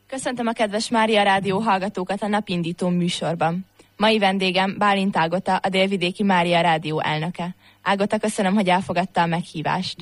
Köszöntöm a kedves Mária Rádió hallgatókat a napindító műsorban. Mai vendégem Bálint Ágota, a Délvidéki Mária Rádió elnöke. Ágota, köszönöm, hogy elfogadta a meghívást.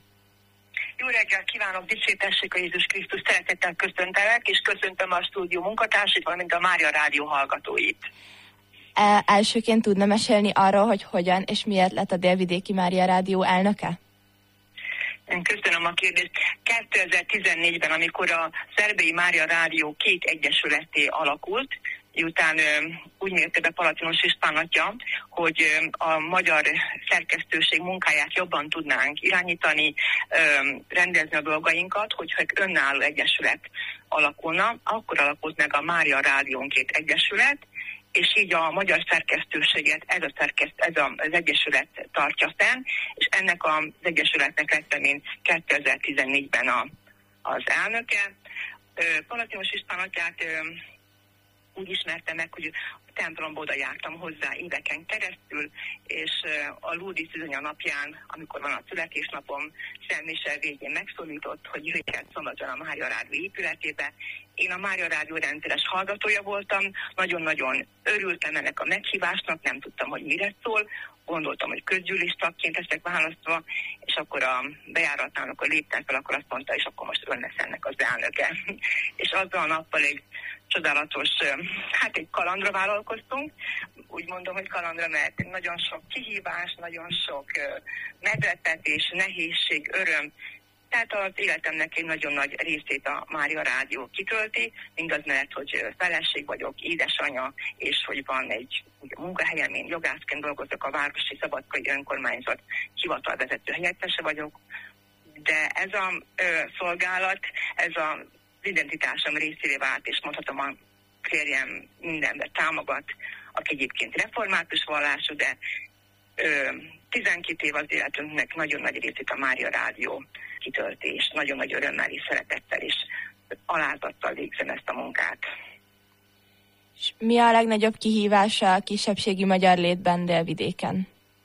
Jó reggelt kívánok, dicsértessék a Jézus Krisztus, szeretettel köszöntelek, és köszöntöm a stúdió munkatársait, valamint a Mária Rádió hallgatóit. Elsőként tudna mesélni arról, hogy hogyan és miért lett a Délvidéki Mária Rádió elnöke? Köszönöm a kérdést. 2014-ben, amikor a Szerbei Mária Rádió két egyesületté alakult, miután úgy mérte be Palatinos István atya, hogy a magyar szerkesztőség munkáját jobban tudnánk irányítani, rendezni a dolgainkat, hogyha egy önálló egyesület alakulna, akkor alakult meg a Mária Rádiónkét egyesület, és így a magyar szerkesztőséget ez az egyesület tartja fenn, és ennek az egyesületnek lettem én 2014-ben az elnöke. Palatinos István atyát úgy ismertem meg, hogy a templomba oda jártam hozzá éveken keresztül, és a Lourdes Szűzanya napján, amikor van a születésnapom, Szentmise végén megszólított, hogy jöjjön szombaton a Mária Rádió épületébe. Én a Mária Rádió rendszeres hallgatója voltam, nagyon-nagyon örültem ennek a meghívásnak, nem tudtam, hogy mire szól, gondoltam, hogy közgyűlés tagként leszek választva, és akkor a bejáratnál, amikor léptem fel, akkor azt mondta, és akkor most ön lesz ennek az elnöke. És azzal a nappal egy csodálatos, egy kalandra vállalkoztunk. Úgy mondom, hogy kalandra, mert nagyon sok kihívás, nagyon sok meglepetés, nehézség, öröm. Tehát az életemnek egy nagyon nagy részét a Mária Rádió kitölti, mindaz mellett, hogy feleség vagyok, édesanya, és hogy van egy munkahelyem, én jogászként dolgozok, a Városi Szabadkai Önkormányzat hivatalvezető helyettese vagyok, de ez a szolgálat, ez az identitásom részévé vált, és mondhatom, a férjem mindenben támogat, aki egyébként református vallású, de 12 év az életünknek nagyon nagy részét a Mária Rádió kitölti, és nagyon nagy örömmel és szeretettel és alázattal végzem ezt a munkát. És mi a legnagyobb kihívása a kisebbségi magyar létben Délvidéken?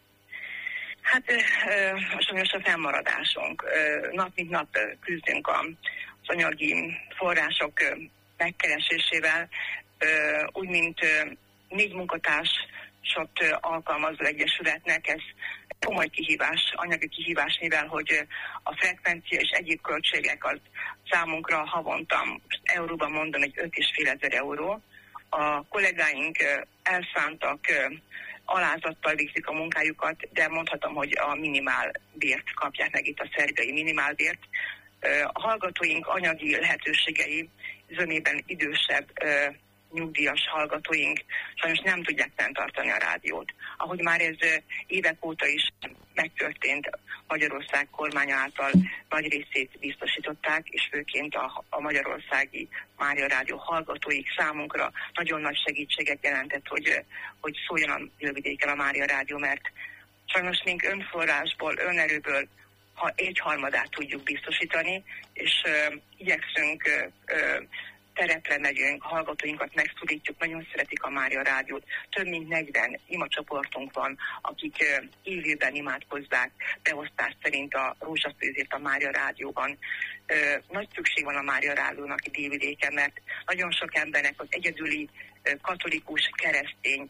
Sajnos a fennmaradásunk. Nap mint nap küzdünk az anyagi források megkeresésével, úgy, mint 4 munkatársat alkalmazó egyesületnek, ez komoly kihívás, anyagi kihívás, mivel hogy a frekvencia és egyéb költségek az számunkra havonta, euróban mondom, egy 5.500 euró. A kollégáink elszántak, alázattal végzik a munkájukat, de mondhatom, hogy a minimálbért kapják meg itt a szerbiai minimálbért. A hallgatóink anyagi lehetőségei zömében idősebb nyugdíjas hallgatóink sajnos nem tudják fenntartani a rádiót. Ahogy már ez évek óta is megtörtént, Magyarország kormánya által nagy részét biztosították, és főként a magyarországi Mária Rádió hallgatóik számunkra nagyon nagy segítséget jelentett, hogy szóljon a Délvidéken a Mária Rádió, mert sajnos mink önforrásból, önerőből ha 1/3 tudjuk biztosítani, és igyekszünk, terepre megyünk, a hallgatóinkat megszólítjuk, nagyon szeretik a Mária Rádiót. Több mint 40 imacsoportunk van, akik élőben imádkozzák, beosztás szerint a rózsafőzést a Mária Rádióban. Nagy szükség van a Mária Rádiónak itt Délvidéken, mert nagyon sok embernek az egyedüli katolikus, keresztény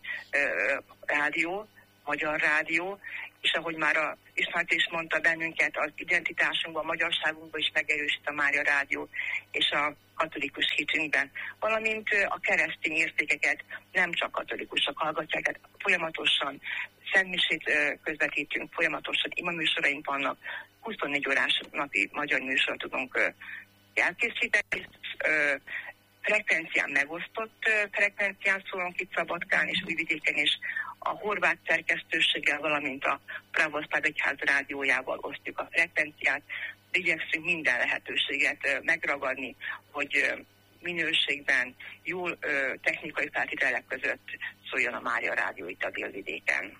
rádió, magyar rádió, és ahogy már a István is mondta, bennünket az identitásunkban, a magyarságunkban is megerősít a Mária Rádió, és a katolikus hitünkben, valamint a keresztény értékeket nem csak katolikusok hallgatják, tehát folyamatosan szentmisét közvetítünk, folyamatosan imaműsoraink vannak, 24 órás napi magyar műsort tudunk elkészíteni, frekvencián megosztott frekvencián szólunk itt Szabadkán és Újvidéken, és a horvát szerkesztőséggel, valamint a Pravoszláv Egyház rádiójával osztjuk a frekvenciát. Igyekszünk minden lehetőséget megragadni, hogy minőségben, jó technikai feltételek között szóljon a Mária Rádió itt a Délvidéken.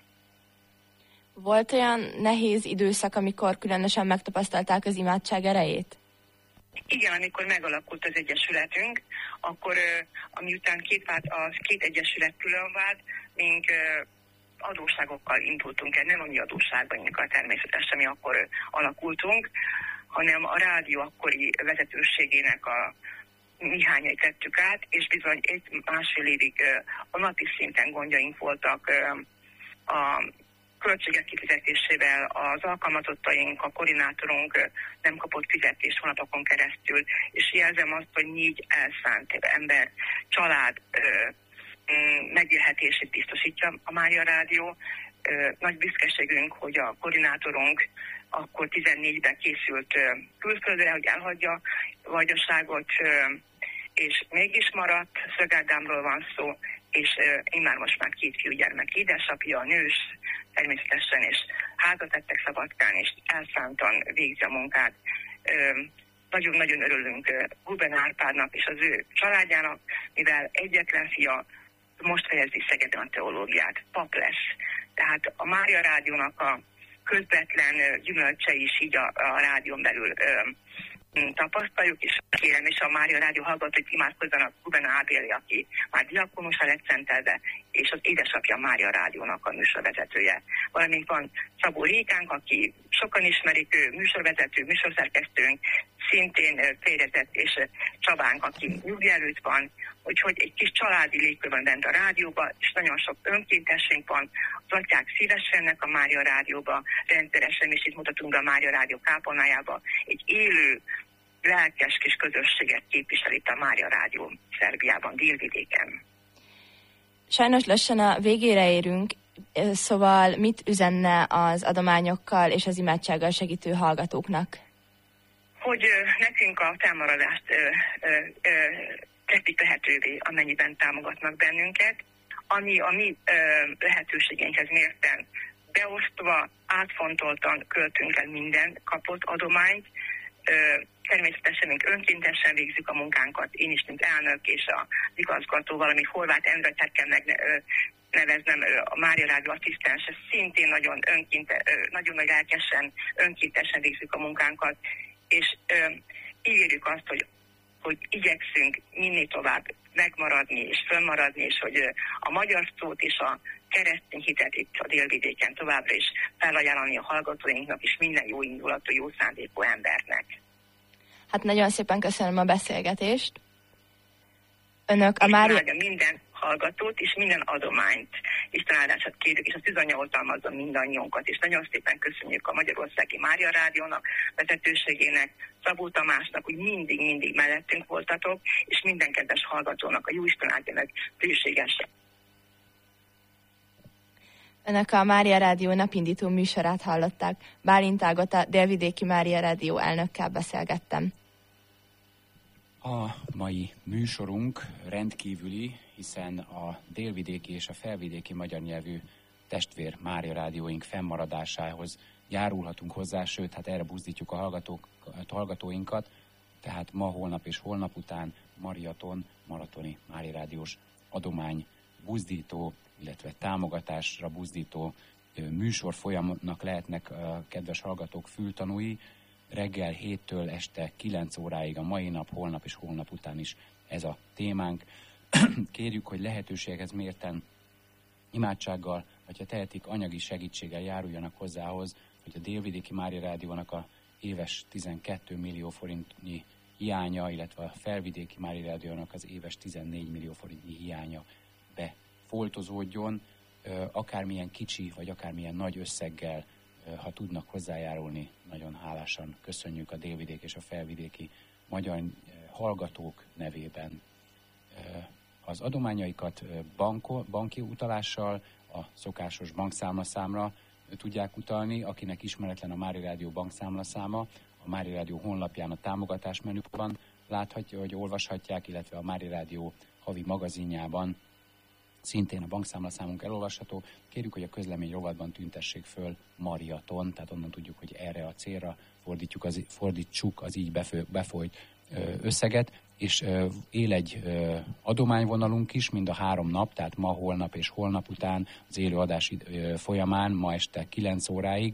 Volt olyan nehéz időszak, amikor különösen megtapasztalták az imádság erejét? Igen, amikor megalakult az egyesületünk, akkor amiután két egyesület külön vált, mink adósságokkal indultunk el, nem a mi adósságainkkal természetesen, mi akkor alakultunk, hanem a rádió akkori vezetőségének a néhányat tettük át, és bizony másfél évig a napi szinten gondjaink voltak a költségek kifizetésével, az alkalmazottaink, a koordinátorunk nem kapott fizetést hónapokon keresztül, és jelzem azt, hogy 4 elszánt ember, család megélhetését biztosítja a Mária Rádió. Nagy büszkeségünk, hogy a koordinátorunk akkor 14-ben készült külföldre, hogy elhagyja Vajdaságot, és mégis maradt. Szög Ádámról van szó, és immár most már 2 fiúgyermek édesapja, nős természetesen, és házat tettek Szabadkán, és elszántan végzi a munkát. Nagyon-nagyon örülünk Huben Árpádnak és az ő családjának, mivel egyetlen fia most fejezi Szegeden a teológiát, pap lesz. Tehát a Mária Rádiónak a közvetlen gyümölcse is így a rádión belül tapasztaljuk, és kérem, és a Mária Rádió hallgatóit imádkozzanak Huben Ábéli, aki már diakonusa lett Szentelve, és az édesapja Mária Rádiónak a műsorvezetője. Valamint van Szabó Rékánk, aki sokan ismerik, ő műsorvezető, műsorszerkesztőnk, szintén félretett, és Csabánk, aki nyugdíj előtt van, úgyhogy egy kis családi légkör van bent a rádióba, és nagyon sok önkéntesünk van. Az atyák szívesen jönnek a Mária Rádióba, rendszeresen, és itt mutatunk be a Mária Rádió kápolnájába. Egy élő, lelkes kis közösséget képvisel itt a Mária Rádió Szerbiában, Délvidéken. Sajnos lassan a végére érünk, szóval mit üzenne az adományokkal és az imádsággal segítő hallgatóknak? Hogy nekünk a támogatást teszik lehetővé, amennyiben támogatnak bennünket, ami a mi lehetőségeinkhez mérten beosztva, átfontoltan költünk el minden kapott adományt. Természetesen még önkéntesen végzük a munkánkat, én is, mint elnök és az igazgató, valamint Horváth Endret kell megneveznem, a Mária Rádió asszisztense, szintén nagyon nagy lelkesen, önkéntesen végzük a munkánkat, és ígérjük azt, hogy igyekszünk minél tovább megmaradni és fönnmaradni, és hogy a magyar szót és a keresztény hitet itt a Délvidéken továbbra is felajánlani a hallgatóinknak és minden jó indulatú, jó szándékú embernek. Hát nagyon szépen köszönöm a beszélgetést. Önök a minden hallgatót és minden adományt Isten áldását kérjük, és a tűzanya oltalmazzon mindannyiunkat, és nagyon szépen köszönjük a Magyarországi Mária Rádiónak, vezetőségének, Szabó Tamásnak, hogy mindig mellettünk voltatok, és minden kedves hallgatónak a Jóisten áldja meg bőségesen. Önök a Mária Rádió napindító műsorát hallották. Bálint Ágota, Délvidéki Mária Rádió elnökkel beszélgettem. A mai műsorunk rendkívüli, hiszen a délvidéki és a felvidéki magyar nyelvű testvér Mária Rádióink fennmaradásához járulhatunk hozzá, sőt, hát erre buzdítjuk a hallgatóinkat, tehát ma, holnap és holnap után maratoni Mária Rádiós adomány buzdító, illetve támogatásra buzdító műsor folyamnak lehetnek a kedves hallgatók fültanúi. Reggel 7-től este 9 óráig a mai nap, holnap és holnap után is ez a témánk. Kérjük, hogy lehetőséghez mérten imádsággal, vagy ha tehetik, anyagi segítséggel járuljanak hozzához, hogy a Délvidéki Mária Rádiónak a éves 12 millió forintnyi hiánya, illetve a felvidéki Mária Rádiónak az éves 14 millió forintnyi hiánya befoltozódjon, akármilyen kicsi, vagy akármilyen nagy összeggel, ha tudnak hozzájárulni, nagyon hálásan köszönjük a délvidék és a felvidéki magyar hallgatók nevében. Az adományaikat banki utalással, a szokásos bankszámlaszámra tudják utalni. Akinek ismeretlen a Mária Rádió bankszámlaszáma, a Mária Rádió honlapján a támogatás menüben láthatja, hogy olvashatják, illetve a Mária Rádió havi magazinjában szintén a bankszámlaszámunk elolvasható. Kérjük, hogy a közlemény rovatban tüntessék föl Mariaton, tehát onnan tudjuk, hogy erre a célra fordítsuk az így befolyt összeget, és él egy adományvonalunk is, mind a 3 nap, tehát ma, holnap és holnap után az élő adás folyamán, ma este 9 óráig,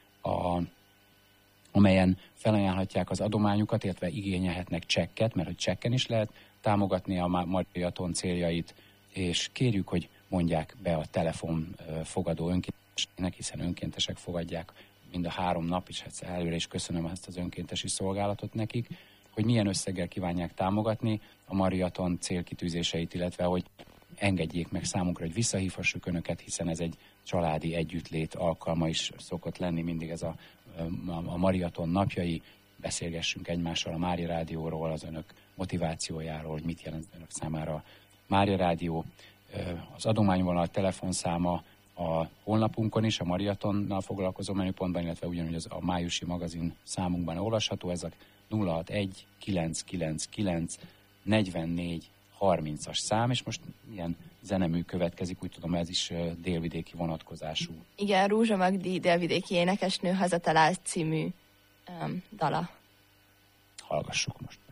amelyen felajánlhatják az adományukat, illetve igényelhetnek csekket, mert hogy csekken is lehet támogatni a Mariaton céljait, és kérjük, hogy mondják be a telefonfogadó önkénteseknek, hiszen önkéntesek fogadják mind a 3 nap, és hát előre is köszönöm ezt az önkéntesi szolgálatot nekik, hogy milyen összeggel kívánják támogatni a maraton célkitűzéseit, illetve hogy engedjék meg számunkra, hogy visszahívhassuk önöket, hiszen ez egy családi együttlét alkalma is szokott lenni, mindig ez a maraton napjai, beszélgessünk egymással a Mária Rádióról, az önök motivációjáról, hogy mit jelent önök számára a Mária Rádió. Az adományvonal telefonszáma a honlapunkon is, a maratonnal foglalkozó menüpontban, illetve ugyanúgy a májusi magazin számunkban olvasható, ez a 061 999 44 30-as szám, és most milyen zenemű következik, úgy tudom, ez is délvidéki vonatkozású. Igen, Rózsa Magdi délvidéki énekesnő Hazatalált című dala. Hallgassuk most.